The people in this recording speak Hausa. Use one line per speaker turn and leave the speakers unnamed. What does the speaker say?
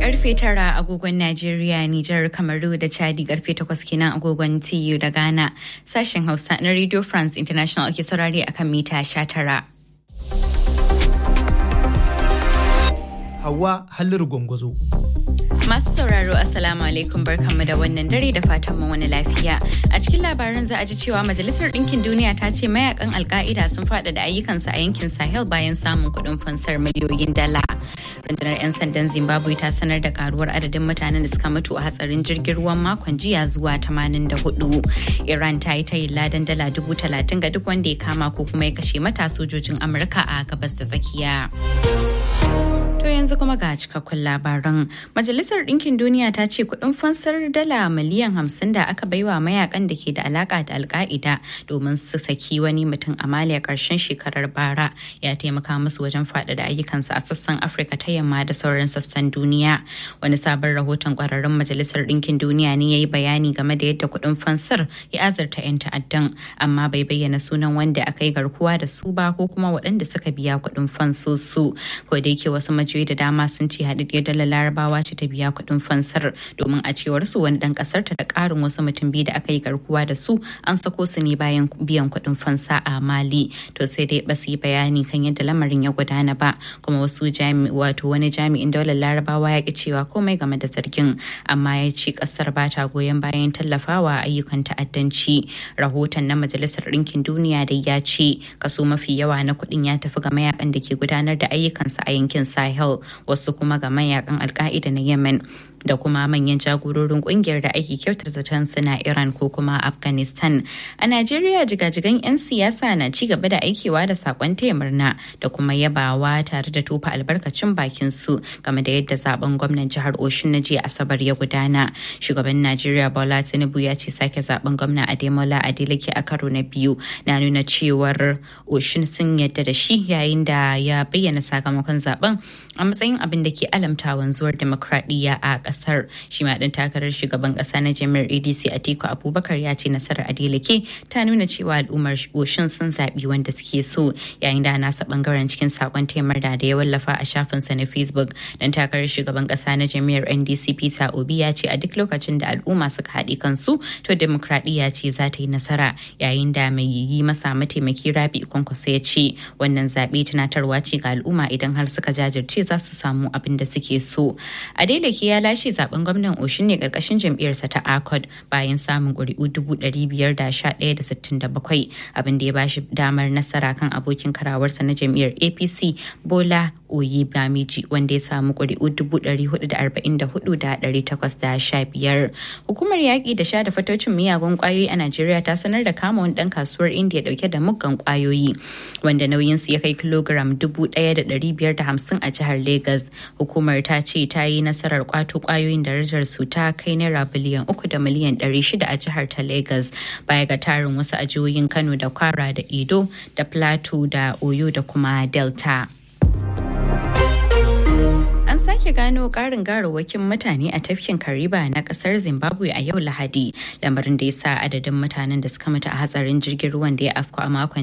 Karfe 9 agogon Najeriya, Nijar, Kamaru da Chadi karfe 8 kenan agogon TU da Ghana. Sashen Hausa na Radio France International ake saurare akan mita 19.
Hauwa Halliru Gwangwazo.
Masu sauraro Assalamu alaikum barkanmu da wannan dare da fatan mu wani lafiya. A cikin labaran za a ji cewa Majalisar Ɗinkin Duniya ta ce mayakan Al-Qaida sun faɗaɗa ayyukansu a yankin Sahel bayan samun kuɗin fansar miliyoyin dala. Rundunar 'yan sandan Zimbabwe ta sanar da karuwar adadin mutanen da suka mutu a hatsarin jirgin ruwan makon jiya zuwa 84. Iran ta yi tayin ladan dala 30,000 ga duk wanda ya kama ko kuma ya kashe mata sojojin Amurka a gabas da tsakiya. To yanzu kuma ga cikakkun labaran. Majalisar Ɗinkin Duniya ta ce kuɗin fansar dala miliyan 50 da aka baiwa mayakan da ke da alaka da Al-Qaida domin su saki wani mutum a Mali a ƙarshen shekarar bara ya taimaka musu wajen faɗaɗa ayyukansu a sassan Afirka ta yamma da sauran sassan duniya. Wani sabon rahoton ƙwararrun Majalisar Ɗinkin Duniya ne ya yi bayani game da yadda kuɗin fansar ya azurta 'yan ta'addan, amma bai bayyana sunan wanda aka yi garkuwa da su ba ko kuma waɗanda suka biya kuɗin fansosu. Ko da yake wasu majiyoyi da dama sun ce haɗaɗɗiyar dalar Larabawa ce ta biya kuɗin fansar, domin a cewar su wani ɗan ƙasar ta da ƙarin wasu mutum biyu da aka yi garkuwa da su an sako su ne bayan biyan kuɗin fansa a Mali. To sai dai ba su yi bayani kan yadda lamarin ya gudana ba, kuma wani jami'in daular Larabawa ya ƙi cewa komai game da zargin, amma ya ce ƙasar ba ta goyon bayan tallafawa ayyukan ta'addanci. Rahoton na Majalisar Ɗinkin Duniya da ya ce kaso mafi yawa na kuɗin ya tafi ga mayakan da ke gudanar da ayyukansa a yankin Sahel, wasu kuma ga mayakan Al-Qaida na Yemen da kuma manyan jagororin kungiyar da ake kyautar zaton suna Iran ko kuma Afghanistan. A Najeriya jigajigan 'yan siyasa na ci gaba da aikewa da sakon taya murna da kuma yabawa tare da tofa albarkacin bakin su game da yadda zaben gwamnan jihar Osun na jiya Asabar ya gudana. Shugaban Najeriya Bola Tinubu ya ce sake zaben gwamna Ademola Adeleke a karo na biyu na nuna cewar Osun sun yadda da shi, yayin da ya bayyana sakamakon zaben a matsayin abin da ke alamta wanzuwar demokradiyya a kasar. Shi ma ɗan takarar shugaban ƙasa na jami'ar ADC Atiku Abubakar ya ce nasarar Adeleke ta nuna cewa al'ummar Osun sun zaɓi wanda suke so, yayin da nasa ɓangaren cikin sakon taimar da ya wallafa a shafinsa na Facebook. Ɗan takarar shugaban ƙasa na jami'ar NDC Peter Obi ya ce a duk lokacin da al'umma suka haɗe kansu to demokradiyya ce za ta yi nasara, yayin da mai yi masa mataimaki Rabi Kwankwaso ya ce wannan zaɓe tunatarwa ce ga al'umma idan har suka jajirce za su samu abin da suke so. Adeleke ya lashe zaben gwamnan Osun ne karkashin jam'iyyarsa ta ACOD bayan samun ƙuri'u 511,67, abin da ya bashi damar nasara kan abokin karawarsa na jam'iyyar APC Bola Oyebamiji wanda ya samu ƙuri'u 444,815. Hukumar yaƙi da sha da fatocin miyagun ƙwayoyi a Najeriya ta sanar da kama wani ɗan kasuwar Indiya ɗauke da muggan ƙwayoyi wanda nauyinsu ya kai kilogram 1,550 a jihar Legas. Hukumar ta ce ta yi nasarar kwato kwayoyin darajar su ta kai naira biliyan 3 da miliyan 600 a jihar ta Legas, baya ga tarin wasu a jihohin Kano da Kwara da Edo da Plateau da Oyo da kuma Delta. An sake gano ƙarin garawakin mutane a tafkin Kariba na ƙasar Zimbabwe a yau Lahadi, lamarin da ya sa adadin mutanen da suka mutu a hatsarin jirgin ruwan da ya afku a makon